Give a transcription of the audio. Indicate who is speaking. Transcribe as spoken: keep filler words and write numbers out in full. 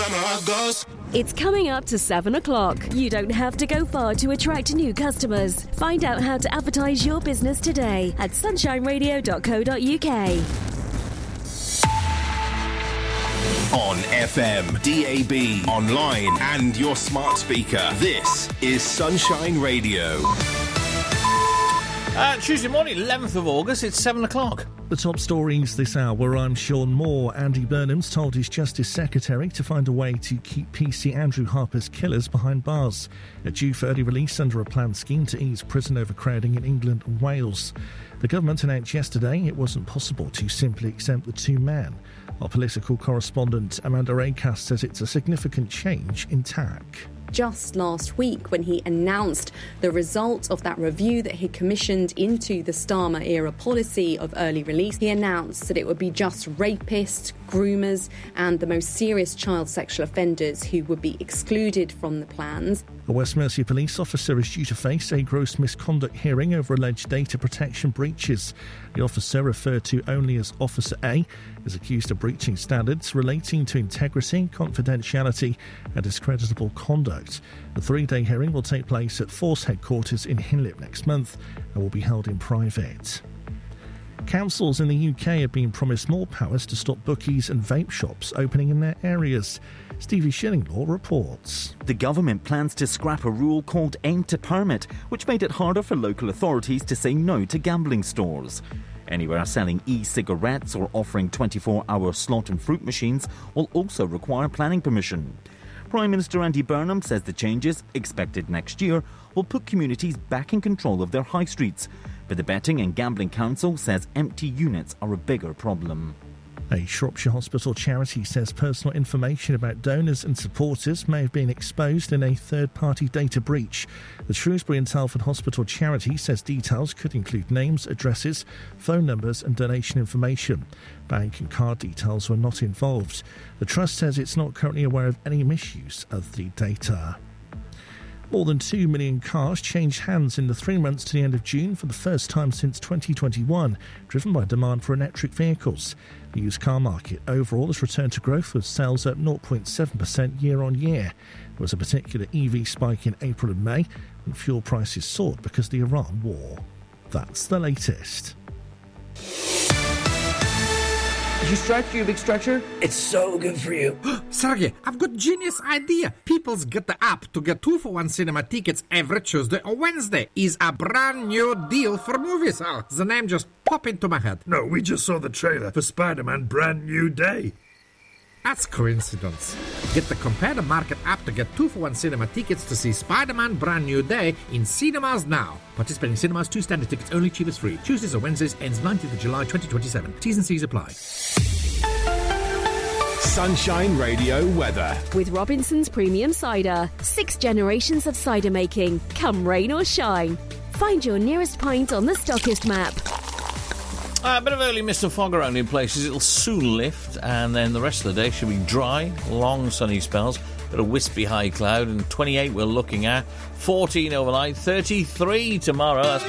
Speaker 1: where my heart goes.
Speaker 2: It's coming up to seven o'clock. You don't have to go far to attract new customers. Find out how to advertise your business today at sunshine radio dot co dot uk.
Speaker 3: On F M, D A B, online and your smart speaker. This is Sunshine Radio.
Speaker 4: Uh, Tuesday morning, eleventh of August, it's seven o'clock.
Speaker 5: The top stories this hour. I'm Sean Moore. Andy Burnham's told his Justice Secretary to find a way to keep P C Andrew Harper's killers behind bars. They're due for early release under a planned scheme to ease prison overcrowding in England and Wales. The government announced yesterday it wasn't possible to simply exempt the two men. Our political correspondent Amanda Acast says it's a significant change in tack.
Speaker 6: Just last week, when he announced the result of that review that he commissioned into the Starmer era policy of early release, he announced that it would be just rapists, groomers and the most serious child sexual offenders who would be excluded from the plans.
Speaker 5: A West Mercia police officer is due to face a gross misconduct hearing over alleged data protection breaches. The officer, referred to only as Officer A, is accused of breaching standards relating to integrity, confidentiality and discreditable conduct. The three-day hearing will take place at Force headquarters in Hinlip next month and will be held in private. Councils in the U K have been promised more powers to stop bookies and vape shops opening in their areas. Stevie Shillinglaw reports.
Speaker 7: The government plans to scrap a rule called Aim to Permit, which made it harder for local authorities to say no to gambling stores. Anywhere selling e-cigarettes or offering twenty-four hour slot and fruit machines will also require planning permission. Prime Minister Andy Burnham says the changes, expected next year, will put communities back in control of their high streets. But the Betting and Gambling Council says empty units are a bigger problem.
Speaker 5: A Shropshire Hospital charity says personal information about donors and supporters may have been exposed in a third-party data breach. The Shrewsbury and Telford Hospital charity says details could include names, addresses, phone numbers and donation information. Bank and card details were not involved. The Trust says it's not currently aware of any misuse of the data. More than two million cars changed hands in the three months to the end of June for the first time since twenty twenty-one, driven by demand for electric vehicles. The used car market overall has returned to growth, with sales up zero point seven percent year on year. There was a particular E V spike in April and May, when fuel prices soared because of the Iran war. That's the latest.
Speaker 8: Did you stretch, you big stretcher?
Speaker 9: It's so good for you.
Speaker 10: Sergey, I've got genius idea. People's get the app to get two for one cinema tickets every Tuesday or Wednesday. Is a brand new deal for movies. Oh, the name just popped into my head.
Speaker 11: No, we just saw the trailer for Spider-Man Brand New Day.
Speaker 10: That's coincidence. Get the Compare the Market app to get two for one cinema tickets to see Spider-Man Brand New Day in cinemas now. Participating cinemas, two standard tickets only, cheapest free. Tuesdays or Wednesdays, ends nineteenth of July twenty twenty-seven. T's and C's apply.
Speaker 3: Sunshine Radio weather.
Speaker 2: With Robinson's Premium Cider. Six generations of cider making. Come rain or shine. Find your nearest pint on the Stockist map.
Speaker 4: Uh, a bit of early mist and fog around in places. It'll soon lift, and then the rest of the day should be dry, long sunny spells, bit of wispy high cloud, and twenty-eight we're looking at, fourteen overnight, thirty-three tomorrow. That's